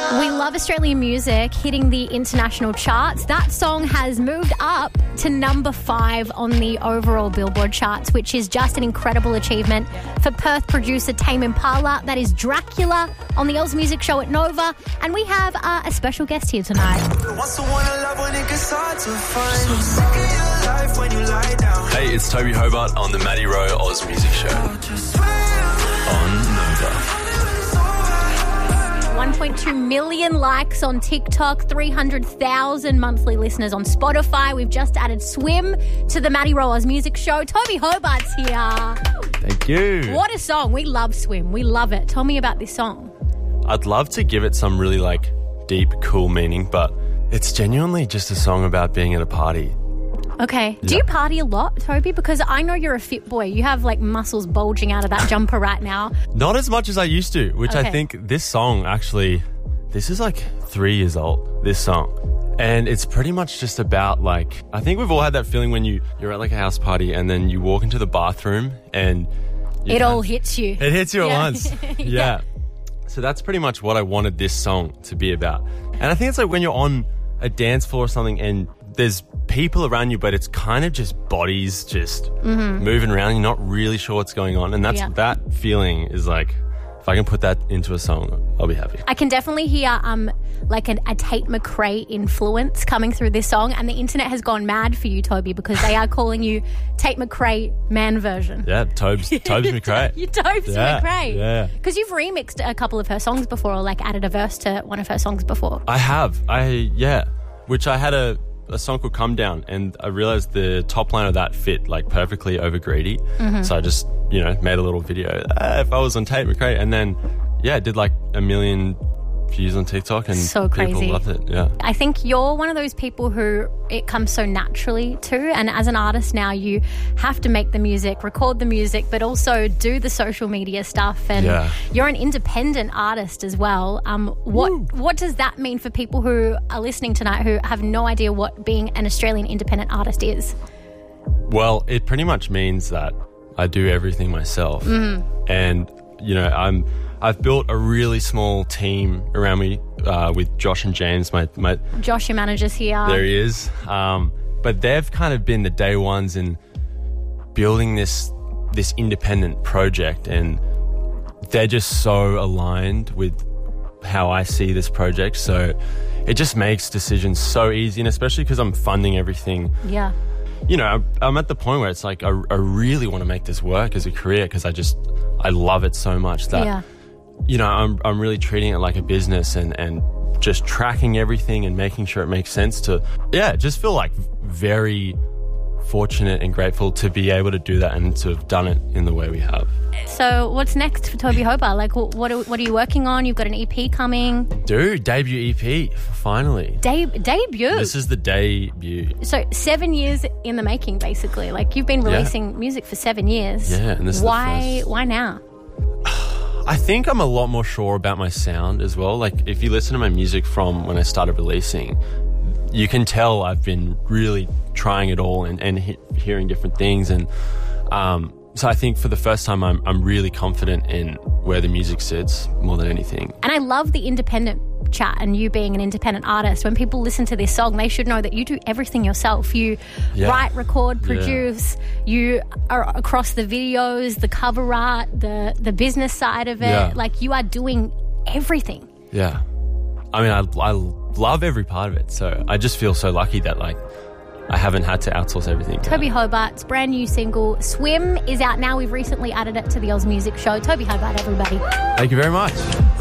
We love Australian music hitting the international charts. That song has moved up to number 5 on the overall Billboard charts, which is just an incredible achievement for Perth producer Tame Impala. That is Dracula on the Oz Music Show at Nova. And we have a special guest here tonight. Hey, it's Toby Hobart on the Maddie Rowe Oz Music Show on Nova. 1.2 million likes on TikTok, 300,000 monthly listeners on Spotify. We've just added Swim to the Maddie Rowe Oz Music Show. Toby Hobart's here. Thank you. What a song. We love Swim. We love it. Tell me about this song. I'd love to give it some really deep, cool meaning, but it's genuinely just a song about being at a party. Okay. Do you party a lot, Toby? Because I know you're a fit boy. You have muscles bulging out of that jumper right now. Not as much as I used to, which Okay. I think this song actually, this is 3 years old, this song. And it's pretty much just about I think we've all had that feeling when you're at a house party and then you walk into the bathroom and It all hits you. It hits you at once. Yeah. So that's pretty much what I wanted this song to be about. And I think it's when you're on a dance floor or something and there's people around you, but it's kind of just bodies just moving around. You're not really sure what's going on. And that feeling is if I can put that into a song, I'll be happy. I can definitely hear a Tate McRae influence coming through this song, and the internet has gone mad for you, Toby, because they are calling you Tate McRae man version. Yeah, Tobes McRae. You're Tobes McRae. Yeah. Because you've remixed a couple of her songs before, or added a verse to one of her songs before. I have. Which I had a song called Come Down, and I realized the top line of that fit perfectly over Greedy. So I just, made a little video. If I was on Tate McRae, and then, it did 1 million views on TikTok, and so crazy. People loved it. Yeah. I think you're one of those people who it comes so naturally to, and as an artist now, you have to make the music, record the music, but also do the social media stuff. And you're an independent artist as well. What does that mean for people who are listening tonight who have no idea what being an Australian independent artist is? Well, it pretty much means that I do everything myself, and I've built a really small team around me with Josh and James. My Josh, your manager's here. There he is. But they've kind of been the day ones in building this independent project, and they're just so aligned with how I see this project. So it just makes decisions so easy, and especially because I'm funding everything. Yeah. I'm at the point where it's I really want to make this work as a career because I love it so much that, I'm really treating it like a business and just tracking everything and making sure it makes sense to, just feel very fortunate and grateful to be able to do that and to have done it in the way we have. So what's next for Toby Hobart? What are you working on? You've got an EP coming. Dude, debut EP, finally. Debut? This is the debut. So 7 years in the making, basically. You've been releasing music for 7 years. Yeah, and this is the first. Why now? I think I'm a lot more sure about my sound as well. If you listen to my music from when I started releasing, you can tell I've been really trying it all and hearing different things. And so I think for the first time, I'm really confident in where the music sits more than anything. And I love the independent chat and you being an independent artist. When people listen to this song, they should know that you do everything yourself. You write, record, produce. You are across the videos, the cover art, the business side of it. Yeah. You are doing everything. Yeah. I mean, I love every part of it. So I just feel so lucky that I haven't had to outsource everything. Toby Hobart's brand new single, Swim, is out now. We've recently added it to the Oz Music Show. Toby Hobart, everybody. Thank you very much.